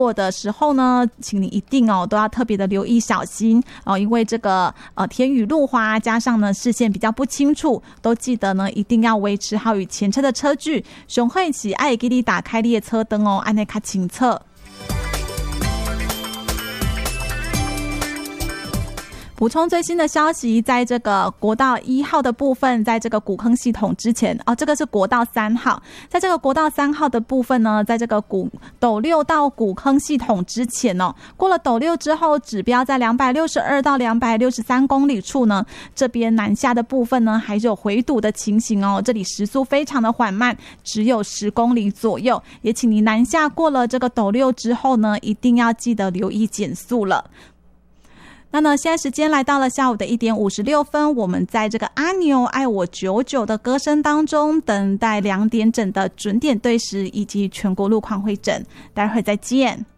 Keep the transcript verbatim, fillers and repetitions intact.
过的时候呢，请你一定哦都要特别的留意小心哦，因为这个呃天雨路滑，加上呢视线比较不清楚，都记得呢一定要维持好与前车的车距，熊会起爱给你打开列车灯哦，按那卡清侧。补充最新的消息，在这个国道一号的部分，在这个古坑系统之前哦，这个是国道三号，在这个国道三号的部分呢，在这个古斗六到古坑系统之前哦，过了斗六之后，指标在两百六十二到两百六十三公里处呢，这边南下的部分呢，还有回堵的情形哦，这里时速非常的缓慢，只有十公里左右，也请你南下过了这个斗六之后呢，一定要记得留意减速了。那呢，现在时间来到了下午的一点五十六分，我们在这个阿牛爱我久久的歌声当中，等待两点整的准点对时以及全国路况会诊，待会再见。